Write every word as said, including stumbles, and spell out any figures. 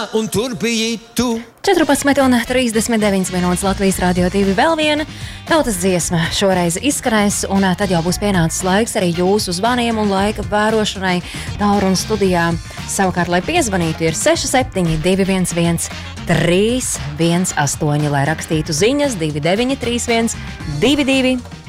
un tur biji tu. četrpadsmit un trīsdesmit deviņas minūtes Latvijas Rādio divi vēl viena tautas dziesma šoreiz izskanēs, un tad jau būs pienācis laiks arī jūsu zvaniem un laika vērošanai Taurun studijā. Savukārt, lai piezvanītu, ir seši septiņi divi viens viens trīs viens astoņi, lai rakstītu ziņas divi deviņi trīs viens divi divi